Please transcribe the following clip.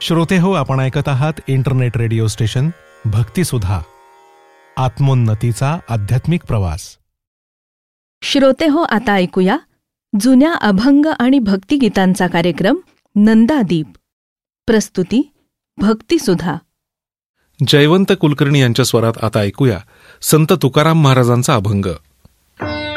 श्रोते हो, आपण ऐकत आहात इंटरनेट रेडिओ स्टेशन भक्तिसुधा, आत्मोन्नतीचा आध्यात्मिक प्रवास. श्रोते हो, आता ऐकूया जुन्या अभंग आणि भक्तिगीतांचा कार्यक्रम नंदादीप. प्रस्तुती भक्तिसुधा. जयवंत कुलकर्णी यांच्या स्वरात आता ऐकूया संत तुकाराम महाराजांचा अभंग.